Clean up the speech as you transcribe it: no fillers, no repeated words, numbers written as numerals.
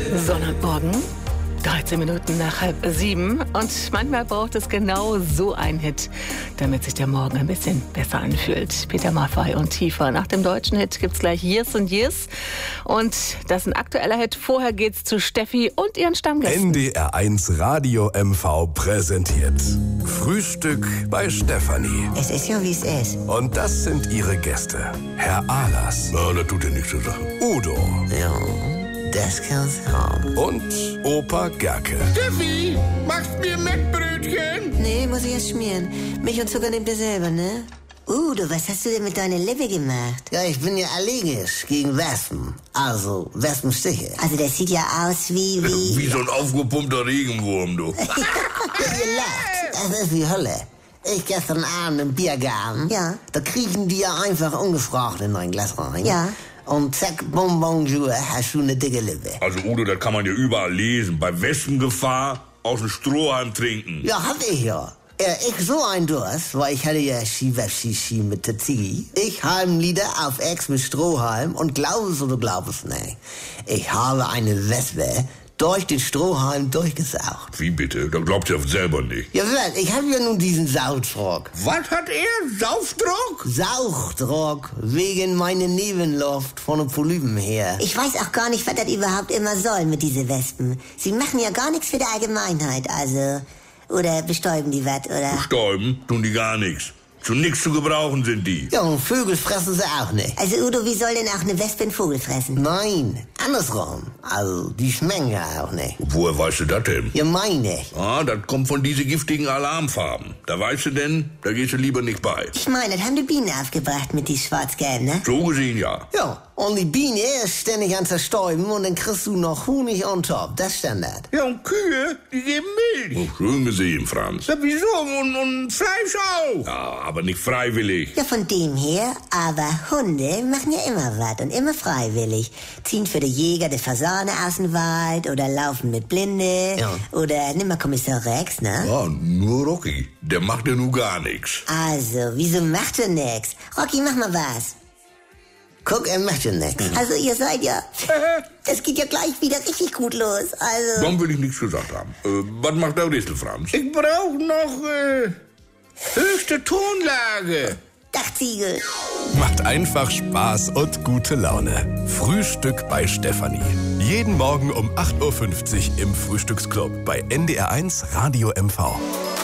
Sonntagmorgen, 13 Minuten nach 6:30. Und manchmal braucht es genau so einen Hit, damit sich der Morgen ein bisschen besser anfühlt. Peter Maffay und Tiefer. Nach dem deutschen Hit gibt's gleich Years and Years. Und das ist ein aktueller Hit. Vorher geht's zu Steffi und ihren Stammgästen. NDR1 Radio MV präsentiert Frühstück bei Stefanie. Es ist ja, wie es ist. Und das sind ihre Gäste. Herr Ahlers. Na, das tut ja nichts zur Sache. Udo. Ja, das kann's haben. Und Opa Gerke. Steffi, machst mir Mettbrötchen? Nee, muss ich erst schmieren. Milch und Zucker nehmt ihr selber, ne? Udo, was hast du denn mit deiner Lippe gemacht? Ja, ich bin ja allergisch gegen Wespen. Also, Wespenstiche. Also das sieht ja aus wie... Wie so ein aufgepumpter Regenwurm, du. Ihr lacht. Das ist wie Hölle. Ich gestern Abend im Biergarten. Ja. Da kriechen die ja einfach ungefragt in mein Glas rein. Ja. Und zack, bonjour, hast du eine dicke Lippe. Also Udo, das kann man ja überall lesen. Bei Wespengefahr aus dem Strohhalm trinken. Ja, hab ich ja. Ich so ein Durst, weil ich hatte ja Ski mit der Ziggy. Ich halben Liter auf Ex mit Strohhalm und glaub es oder glaub es nicht. Ich habe eine Wespe durch den Strohhalm durchgesaugt. Wie bitte? Da glaubt ihr selber nicht. Ja, ich habe ja nun diesen Saugdruck. Was hat er? Saufdruck? Sauchdruck wegen meiner Nebenluft von den Polypen her. Ich weiß auch gar nicht, was das überhaupt immer soll mit diesen Wespen. Sie machen ja gar nichts für die Allgemeinheit, also... Oder bestäuben die was, oder? Bestäuben tun die gar nichts. Zu nichts zu gebrauchen sind die. Ja, und Vögel fressen sie auch nicht. Also Udo, wie soll denn auch eine Wespe einen Vogel fressen? Nein, andersrum. Also, die schmecken ja auch nicht. Woher weißt du das denn? Ja, meine ich. Ah, das kommt von diesen giftigen Alarmfarben. Da weißt du denn, da gehst du lieber nicht bei. Ich meine, das haben die Bienen aufgebracht mit die schwarz-gelben, ne? So gesehen ja. Ja, und die Biene ist ständig an zerstäuben und dann kriegst du noch Honig on top. Das ist Standard. Ja, und Kühe, die geben Milch. Oh, schön gesehen, Franz. Ja, wieso? Und Fleisch auch. Ja, aber nicht freiwillig. Ja, von dem her, aber Hunde machen ja immer was und immer freiwillig. Ziehen für den Jäger die Fasane aus dem Wald oder laufen mit Blinde. Ja. Oder nimm mal Kommissar Rex, ne? Ja, nur Rocky. Der macht ja nun gar nichts. Also, wieso macht er nix? Rocky, mach mal was. Guck, er macht ja nichts. Also, ihr seid ja... Das geht ja gleich wieder richtig gut los, also... Dann will ich nichts gesagt haben. Was macht der Rissel, Franz? Ich brauch noch, höchste Tonlage. Dachziegel. Macht einfach Spaß und gute Laune. Frühstück bei Stefanie. Jeden Morgen um 8:50 Uhr im Frühstücksclub bei NDR1 Radio MV.